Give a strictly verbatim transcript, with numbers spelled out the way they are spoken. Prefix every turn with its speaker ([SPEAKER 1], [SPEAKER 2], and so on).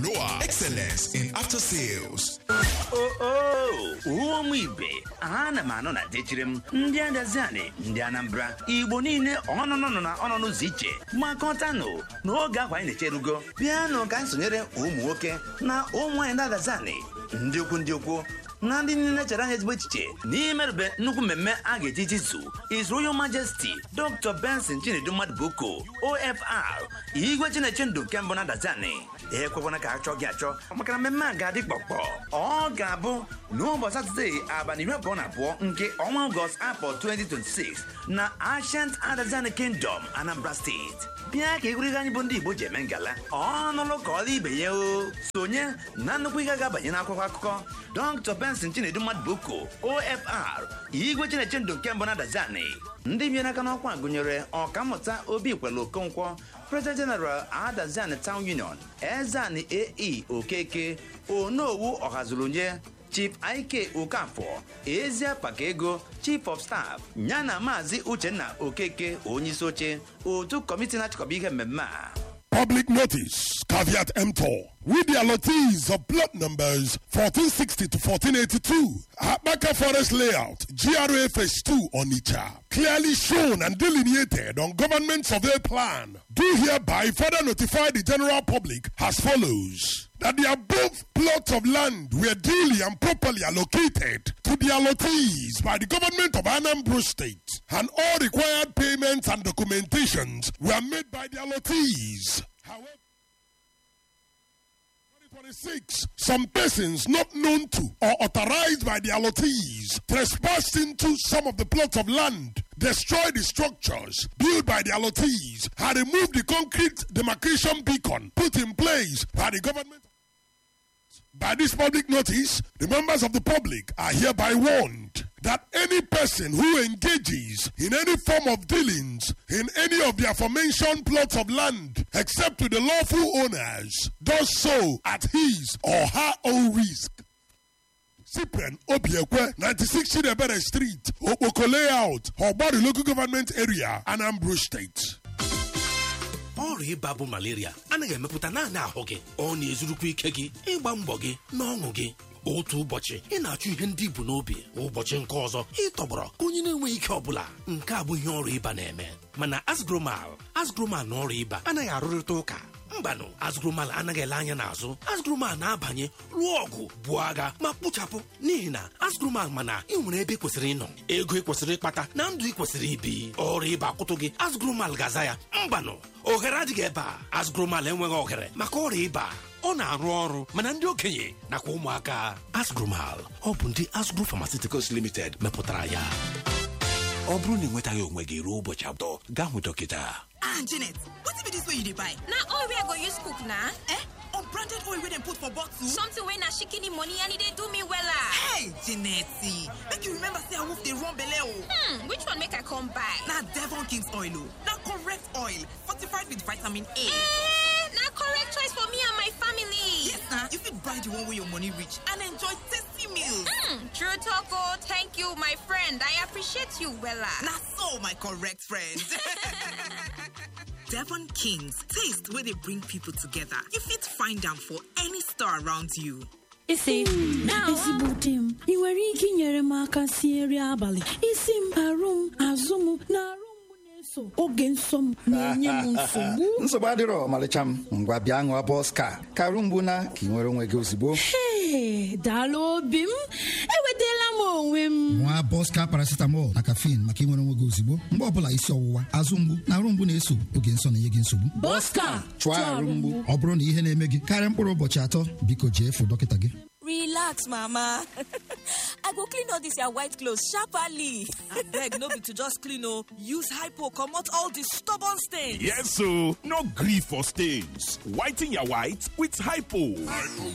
[SPEAKER 1] Noah, excellence in after sales.
[SPEAKER 2] Oh, oh, ụmụ ibe, ana m anọ na dechire m ndị Adaziani, ndị Anambra, Igbo niile ọnụnụ na ọnụnụ ụzọ iche makọtanụ n'oge ahụ anyị na-echerugo. Bịanụ ka anyị sonyere ụmụ nwoke na ụmụ nwanyị ndị Adaziani, ndị ukwu ndị ukwu na ndị niile chere anya ezigbo echiche n'imerube nnukwu mmemme a ga-eji jizu His Royal Majesty Doctor Benson Chinedu Mmadụ Boko O F R Igwe Chineche Ndụ nke mbụ na Adaziani. Ekwekwana ka achọ gị achọ maka na mmemme a ga-adị kpọkpọ. Ọ ga-abụ n'ụbọchị Satọde abalị iri abụọ na abụọ nke ọnwa Ọgọst afọ twenty twenty-six na Ancient Adaziani Kingdom, Anambra State. Bịa ka egwuregwu anyị bụ ndị Igbo ji eme ngala ọnụlụ ka ọla ibe ya o sonye na nnukwu ihe ga-abanye n'akwụkwọ akụkọ Doctor Benson Chinedu Mmadụ Boko O F R Igwe Chineche Ndụ nke mbụ na Adaziani. Ndị bịara aka n'ọkwa gụnyere Ọkammụta Obi Kwelu Okonkwo, President General Adaziani Town Union, Ezeani A E Okeke, Onowu Ọhazulunye, Chief Ike Okafor, Ezia Pakego, Chief of Staff, Nyana Mazi Uchenna Okeke, Onyeisi oche otu kọmiti na-achịkọba ihe mmemme a.
[SPEAKER 3] Public notice, caveat emptor, with the allottees of plot numbers fourteen sixty to fourteen eighty-two, Akbaka Forest Layout, G R A Phase two, Onitsha, clearly shown and delineated on Government Survey Plan, do hereby further notify the general public as follows. That the above plots of land were duly and properly allocated to the allottees by the government of Anambra State, and all required payments and documentations were made by the allottees. However, twenty twenty-six, some persons not known to or authorized by the allottees trespassed into some of the plots of land, destroyed the structures built by the allottees, and removed the concrete demarcation beacon put in place by the government. By this public notice, the members of the public are hereby warned that any person who engages in any form of dealings in any of the aforementioned plots of land, except to the lawful owners, does so at his or her own risk. Cyprian Obiekwe, ninety-six Chidebere Street, Okpoko Layout, Obari Local Government Area, Anambra State.
[SPEAKER 4] Ọrịa ịba bụ malaria anaghị emepụta naanị ahụ gị, ọ na-ezurukwa ike gị, ịgba mbọ gị na ọṅụ gị. Otu ụbọchị ị na-achụ ihe ndị ibu n'obi, ụbọchị nke ọzọ ịtọgbọrọ ka onye na-enweghị ike ọbụla. Nke a bụ ihe ọrịa ịba na-eme. Mana Asgromal Asgromal na ọrịa ịba anaghị arụrịta ụka. Mbanụ, Asgromal anaghị ele anya n'azụ. Asgromal na-abanye lụọ ọgụ buo agha ma kpochapụ, n'ihi na Asgromal mana ị nwere ebe kwesịrị ịnọ, ego ị kwesịrị ịkpata na ndụ ị kwesịrị ibi. Ọrịa ịba akwụtụ gị, Asgromal gaza ya. Mbanụ, ohere adịghị ebe a. Asgromal enweghị ohere maka ọrịa ịba. Ọ na-arụ ọrụ mana ndị okenye nakwa ụmụaka. Asgromal ọ bụ ndị Asgro Pharmaceuticals Limited mepụtara ya. Ọ bụrụ na enwetaghị onwe gị ruo ụbọchị abụọ, gaa hụ dọkịta.
[SPEAKER 5] Ah, Janet, wetin be dis wey you dey buy?
[SPEAKER 6] Na oil wey I go use cook na.
[SPEAKER 5] Eh? Unbranded oil wey dem put for bottle?
[SPEAKER 6] Something wey na shikini money and e dey do me wella.
[SPEAKER 5] Hey, Janet, make you remember say awoof dey run belle o.
[SPEAKER 6] Hmm, which one make I come buy?
[SPEAKER 5] Na Devon King's oil o. Na correct oil, fortified with vitamin A.
[SPEAKER 6] Eh, na correct choice for me and my family.
[SPEAKER 5] Yes na, you fit buy the one wey your money reach and enjoy tasty meals.
[SPEAKER 6] Hmm, true talk o. Thank you, my friend. I appreciate you wella.
[SPEAKER 5] Na so, my correct friend. Devon King's, taste where they bring people together. You fit find them for any store around you.
[SPEAKER 7] Isi ezigbo di m, ị nwere ike inyere m aka sie nri abalị. Isi m, arụ m, azụ m na arụ mgbu na-eso oge nsọ m na-enye m nsogbu.
[SPEAKER 8] Nsogbu adịrọ ọmalịcha m, ngwa bịa ṅụọ Boska ka arụ mgbu na ka ị nwere onwe gị ozugbo.
[SPEAKER 7] Hey, daalụ obi m, enwetala m onwe m.
[SPEAKER 9] Nwa Boska paracetamol na caffeine maka inwere onwe gị ozugbo mgbe ọbụla isi ọwụwa, azụ mgbu na arụ mgbu na-eso oge nsọ na-enye gị nsogbu.
[SPEAKER 7] Boska
[SPEAKER 8] chụọ arụ mgbu.
[SPEAKER 9] Ọ bụrụ na ihe na-eme gị karịa mkpụrụ ụbọchị atọ, biko jee fụ dọkịta gị.
[SPEAKER 10] Relax, Mama. I go clean all this your white clothes sharply.
[SPEAKER 5] Abeg, no be to just clean o. Use Hypo comot all the stubborn stains.
[SPEAKER 1] Yes, so no grief for stains. Whiten your white with Hypo.